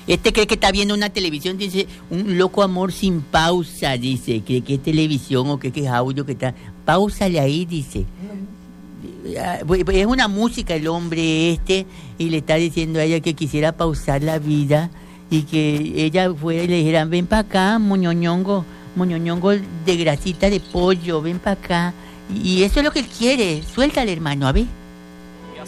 Este cree que está viendo una televisión, dice, un loco amor sin pausa, dice, cree que es televisión o cree que es audio que está... Páusale ahí, dice. Es una música el hombre y le está diciendo a ella que quisiera pausar la vida y que ella fuera y le dijera, ven para acá, moñoñongo de grasita de pollo, ven para acá. Y eso es lo que él quiere, suéltale, hermano, a ver.